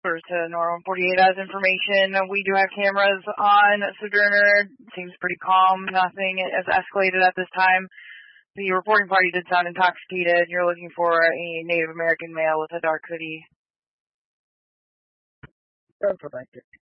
First to Northern 48 has information. We do have cameras on Sojourner. Seems pretty calm. Nothing has escalated at this time. The reporting party did sound intoxicated. You're looking for a Native American male with a dark hoodie. Don't provide it.